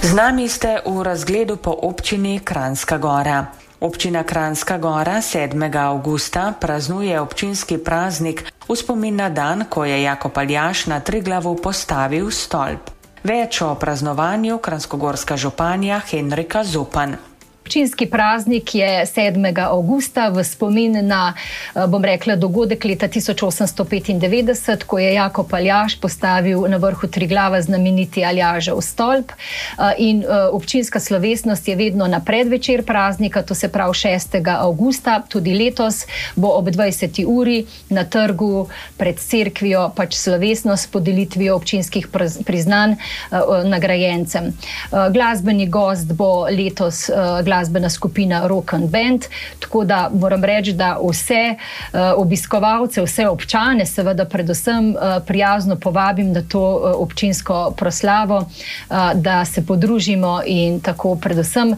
Z nami ste v razgledu po občini Kranjska Gora. Občina Kranjska Gora 7. avgusta praznuje občinski praznik v spomin na dan, ko je Jakob Aljaž na Triglavu postavil stolp. Več o praznovanju kranjskogorska županja Henrika Zupan. Občinski praznik je 7. avgusta v spomin na, dogodek leta 1895, ko je Jakob Aljaž postavil na vrhu Triglava znameniti Aljažev stolp. In občinska slovesnost je vedno na predvečer praznika, to se pravi 6. avgusta, tudi letos bo ob 20. uri na trgu pred cerkvijo slovesnost s podelitvijo občinskih priznanj nagrajencem. Glasbeni gost bo letos glasbena skupina Rock and Band, tako da moram reči, da vse obiskovalce, vse občane, seveda predvsem prijazno povabim na to občinsko proslavo, da se podružimo in tako predvsem,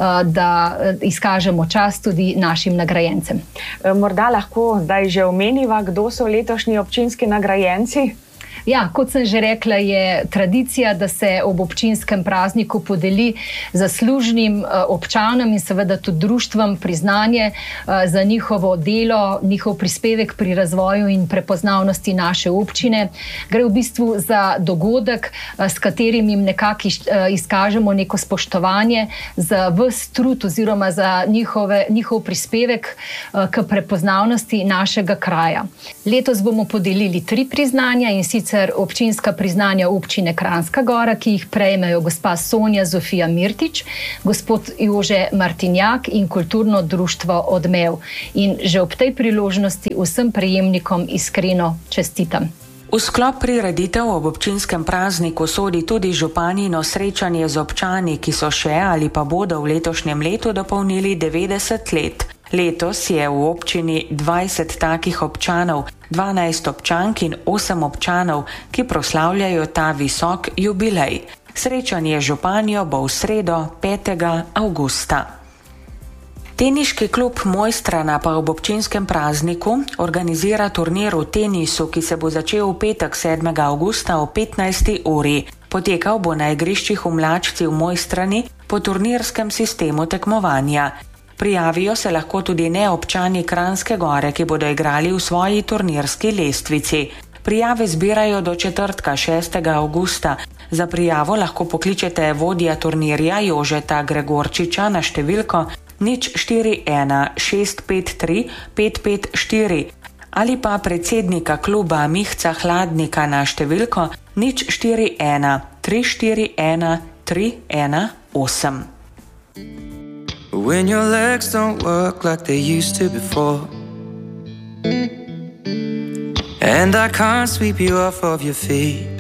da izkažemo čast tudi našim nagrajencem. Morda lahko zdaj že omeniva, kdo so letošnji občinski nagrajenci? Ja, kot sem že rekla, je tradicija, da se ob občinskem prazniku podeli zaslužnim občanom in seveda tudi društvom priznanje za njihovo delo, njihov prispevek pri razvoju in prepoznavnosti naše občine. Gre v bistvu za dogodek, s katerim jim nekako izkažemo neko spoštovanje za ves trud oziroma za njihov prispevek k prepoznavnosti našega kraja. Letos bomo podelili 3 priznanja, in sicer občinska priznanja občine Kranjska Gora, ki jih prejmejo gospa Sonja Zofija Mirtič, gospod Jože Martinjak in kulturno društvo Odmev. In že ob tej priložnosti vsem prejemnikom iskreno čestitam. V sklop prireditev ob občinskem prazniku sodi tudi županjino srečanje z občani, ki so še ali pa bodo v letošnjem letu dopolnili 90 let. Letos je v občini 20 takih občanov, 12 občank in 8 občanov, ki proslavljajo ta visok jubilej. Srečanje z županjo bo v sredo 5. avgusta. Teniški klub Mojstrana pa ob občinskem prazniku organizira turnir v tenisu, ki se bo začel v petek 7. avgusta o 15. uri. Potekal bo na igriščih v Mlačci v Mojstrani po turnirskem sistemu tekmovanja. Prijavijo se lahko tudi neobčani Kranjske Gore, ki bodo igrali v svoji turnirski lestvici. Prijave zbirajo do četrtka 6. avgusta. Za prijavo lahko pokličete vodja turnirja Jožeta Gregorčiča na številko 041 653 554 ali pa predsednika kluba Mihca Hladnika na številko 041 341 318. When your legs don't work like they used to before, and I can't sweep you off of your feet,